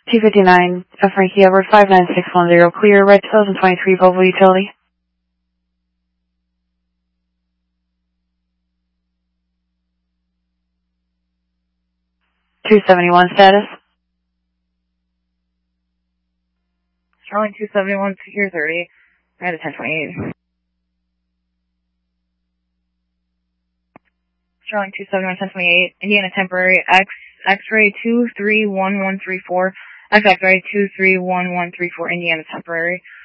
259, Frankie Edward, 59610, clear, red 2023 Volvo utility. $271 status. Charlie 271, secure 30. I had a 1028. Charlie 271, 1028. Indiana temporary X-ray 231134. X-ray 231134. Indiana temporary.